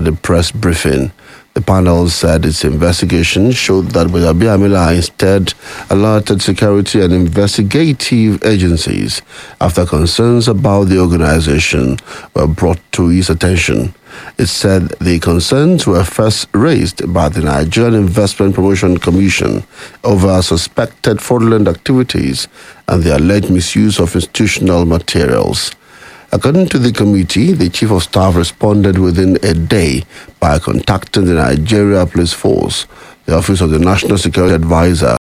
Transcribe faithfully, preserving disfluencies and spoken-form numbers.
the press briefing. The panel said its investigation showed that Gbajabiamila instead alerted security and investigative agencies after concerns about the organization were brought to his attention. It said the concerns were first raised by the Nigerian Investment Promotion Commission over suspected fraudulent activities and the alleged misuse of institutional materials. According to the committee, the Chief of Staff responded within a day by contacting the Nigeria Police Force, the Office of the National Security Advisor,